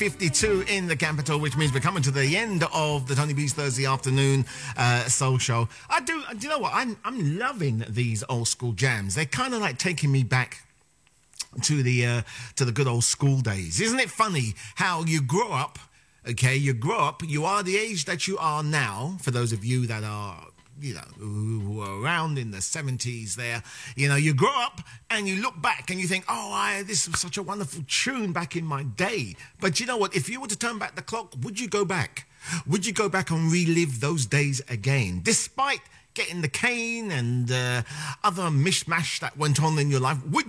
52 in the capital, which means we're coming to the end of the Tony B's Thursday afternoon soul show. Do you know what? I'm loving these old school jams. They're kind of like taking me back to the good old school days. Isn't it funny how you grow up? Okay, you are the age that you are now. For those of you that are, who were around in the 70s there, you grow up and you look back and you think, this was such a wonderful tune back in my day. But you know what? If you were to turn back the clock, would you go back? Would you go back and relive those days again? Despite getting the cane and other mishmash that went on in your life, would